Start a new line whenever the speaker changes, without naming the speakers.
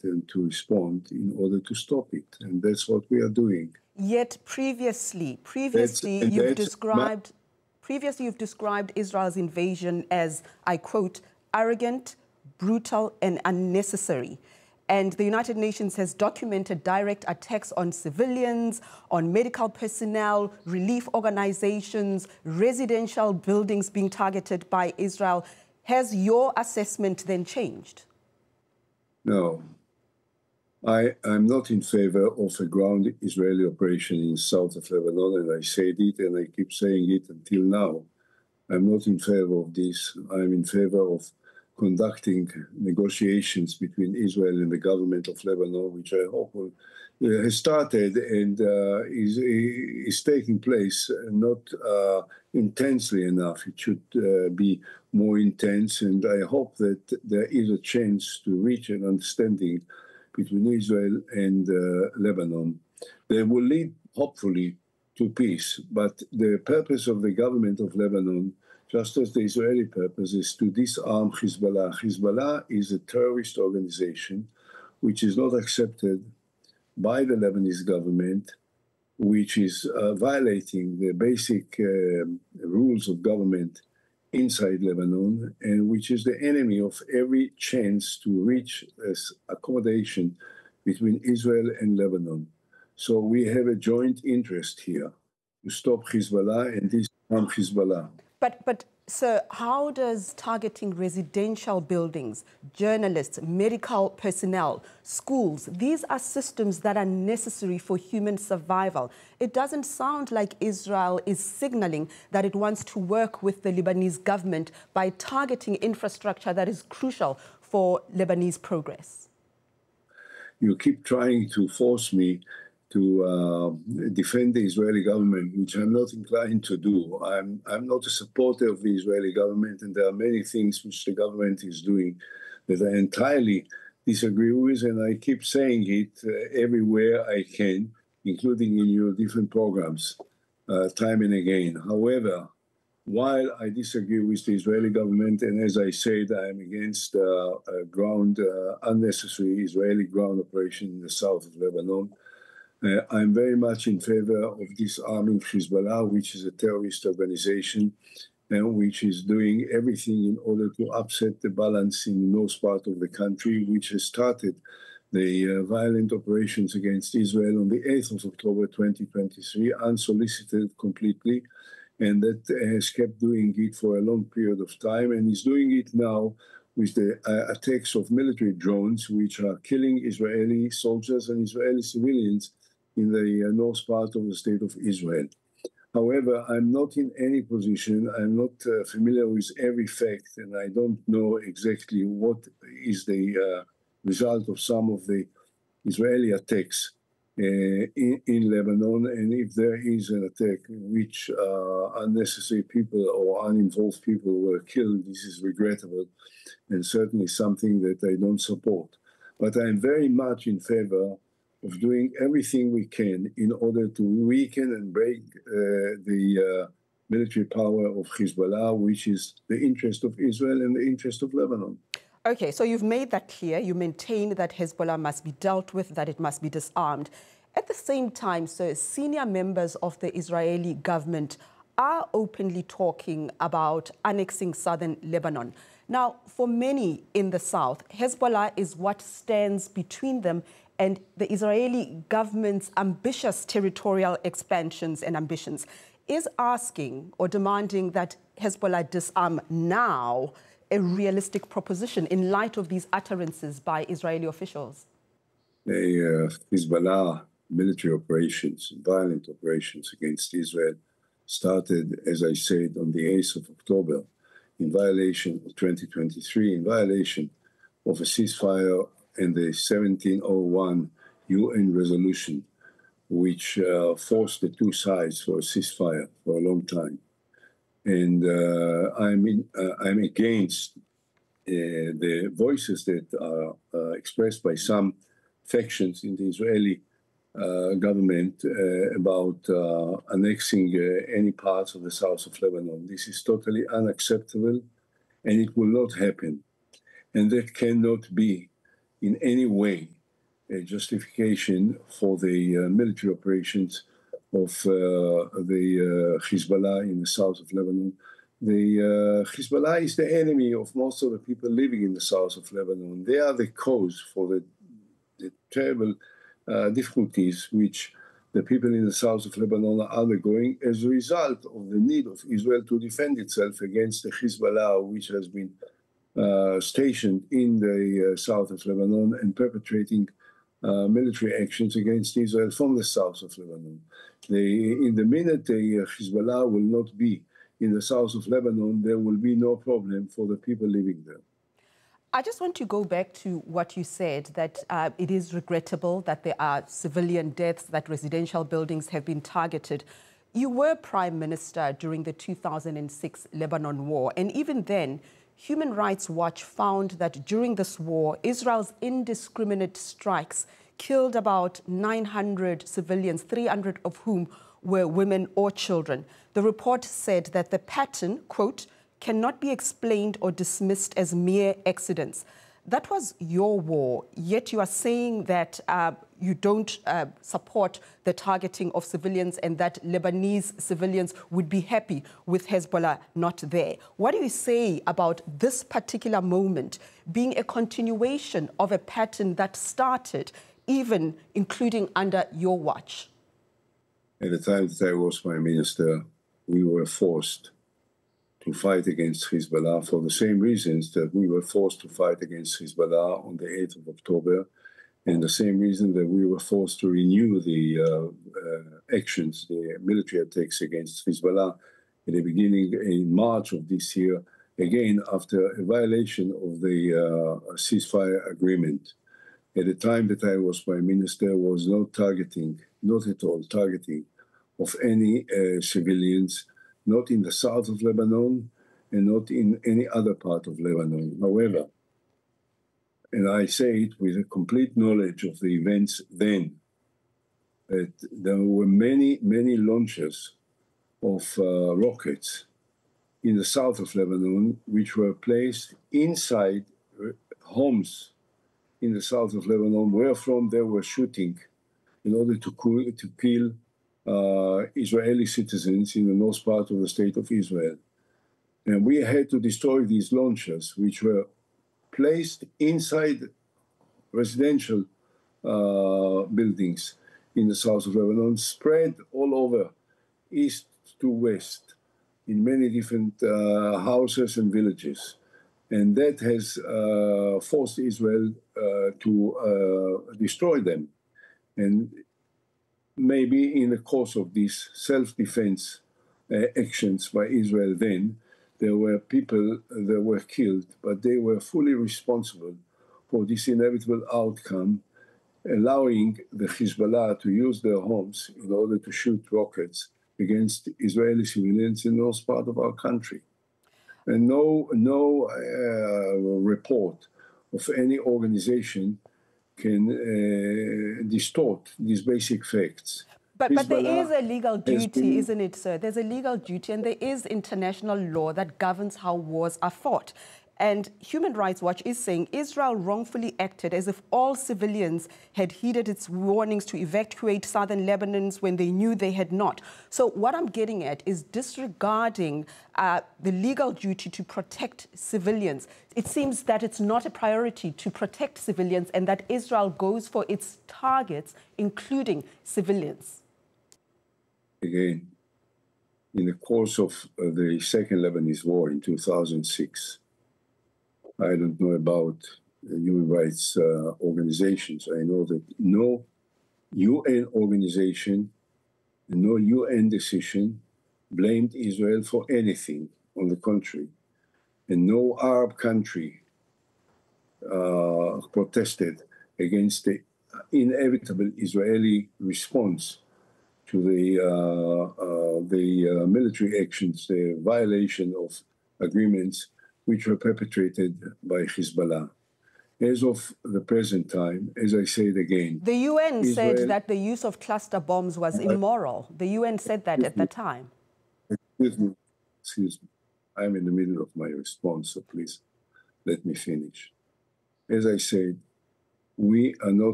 and to respond in order to stop it. And that's what we are doing.
Yet previously you've described Israel's invasion as, I quote, arrogant, brutal, and unnecessary. And the United Nations has documented direct attacks on civilians, on medical personnel, relief organizations, residential buildings being targeted by Israel. Has your assessment then changed?
No. I'm not in favor of a ground Israeli operation in south of Lebanon, and I said it and I keep saying it until now. I'm not in favor of this. I'm in favor of conducting negotiations between Israel and the government of Lebanon, which I hope has started and is taking place, not intensely enough. It should be more intense, and I hope that there is a chance to reach an understanding between Israel and Lebanon. They will lead, hopefully, to peace. But the purpose of the government of Lebanon, just as the Israeli purpose, is to disarm Hezbollah. Hezbollah is a terrorist organization which is not accepted by the Lebanese government, which is violating the basic rules of government inside Lebanon, and which is the enemy of every chance to reach accommodation between Israel and Lebanon. So we have a joint interest here to stop Hezbollah and disarm Hezbollah.
But sir, how does targeting residential buildings, journalists, medical personnel, schools, these are systems that are necessary for human survival. It doesn't sound like Israel is signaling that it wants to work with the Lebanese government by targeting infrastructure that is crucial for Lebanese progress.
You keep trying to force me to defend the Israeli government, which I'm not inclined to do. I'm not a supporter of the Israeli government, and there are many things which the government is doing that I entirely disagree with, and I keep saying it everywhere I can, including in your different programs, time and again. However, while I disagree with the Israeli government, and as I said, I am against unnecessary Israeli ground operation in the south of Lebanon, I'm very much in favor of disarming Hezbollah, which is a terrorist organization and which is doing everything in order to upset the balance in the north part of the country, which has started the violent operations against Israel on the 8th of October 2023, unsolicited completely, and that has kept doing it for a long period of time and is doing it now with the attacks of military drones, which are killing Israeli soldiers and Israeli civilians in the north part of the state of Israel. However, I'm not in any position, I'm not familiar with every fact, and I don't know exactly what is the result of some of the Israeli attacks in Lebanon, and if there is an attack in which unnecessary people or uninvolved people were killed, this is regrettable and certainly something that I don't support. But I'm very much in favor of doing everything we can in order to weaken and break the military power of Hezbollah, which is the interest of Israel and the interest of Lebanon.
Okay, so you've made that clear. You maintain that Hezbollah must be dealt with, that it must be disarmed. At the same time, so senior members of the Israeli government are openly talking about annexing southern Lebanon. Now, for many in the south, Hezbollah is what stands between them and the Israeli government's ambitious territorial expansions and ambitions. Is asking or demanding that Hezbollah disarm now a realistic proposition in light of these utterances by Israeli officials?
The Hezbollah military operations, violent operations against Israel started, as I said, on the 8th of October in violation of 2023, in violation of a ceasefire and the 1701 UN resolution, which forced the two sides for a ceasefire for a long time. And I'm against the voices that are expressed by some factions in the Israeli government about annexing any parts of the south of Lebanon. This is totally unacceptable, and it will not happen. And that cannot be in any way a justification for the military operations of the Hezbollah in the south of Lebanon. The Hezbollah is the enemy of most of the people living in the south of Lebanon. They are the cause for the terrible difficulties which the people in the south of Lebanon are undergoing as a result of the need of Israel to defend itself against the Hezbollah, which has been stationed in the south of Lebanon and perpetrating military actions against Israel from the south of Lebanon. In the minute the Hezbollah will not be in the south of Lebanon, there will be no problem for the people living there.
I just want to go back to what you said, that it is regrettable that there are civilian deaths, that residential buildings have been targeted. You were Prime Minister during the 2006 Lebanon war, and even then, Human Rights Watch found that during this war, Israel's indiscriminate strikes killed about 900 civilians, 300 of whom were women or children. The report said that the pattern, quote, cannot be explained or dismissed as mere accidents. That was your war, yet you are saying that you don't support the targeting of civilians and that Lebanese civilians would be happy with Hezbollah not there. What do you say about this particular moment being a continuation of a pattern that started, even including under your watch?
At the time that I was Prime Minister, we were forced to fight against Hezbollah for the same reasons that we were forced to fight against Hezbollah on the 8th of October, and the same reason that we were forced to renew the actions, the military attacks against Hezbollah at the beginning in March of this year, again after a violation of the ceasefire agreement. At the time that I was Prime Minister, was not at all targeting of any civilians, not in the south of Lebanon and not in any other part of Lebanon. However, and I say it with a complete knowledge of the events then, that there were many, many launches of rockets in the south of Lebanon, which were placed inside homes in the south of Lebanon, wherefrom they were shooting in order to kill Israeli citizens in the north part of the state of Israel. And we had to destroy these launchers, which were placed inside residential buildings in the south of Lebanon, spread all over, east to west, in many different houses and villages. And that has forced Israel to destroy them. And maybe in the course of these self-defense actions by Israel then, there were people that were killed, but they were fully responsible for this inevitable outcome, allowing the Hezbollah to use their homes in order to shoot rockets against Israeli civilians in the north part of our country. And no report of any organization can distort these basic facts.
But there is a legal duty, isn't it, sir? There's a legal duty, and there is international law that governs how wars are fought. And Human Rights Watch is saying Israel wrongfully acted as if all civilians had heeded its warnings to evacuate southern Lebanon when they knew they had not. So what I'm getting at is disregarding the legal duty to protect civilians. It seems that it's not a priority to protect civilians and that Israel goes for its targets, including civilians.
Again, in the course of the Second Lebanese War in 2006, I don't know about human rights organizations. I know that no UN organization, no UN decision blamed Israel for anything. On the contrary, and no Arab country protested against the inevitable Israeli response to the military actions, the violation of agreements which were perpetrated by Hezbollah. As of the present time, as I said again...
The UN said that the use of cluster bombs was immoral. The UN said that at the time.
Excuse me. I'm in the middle of my response, so please let me finish. As I said, we are not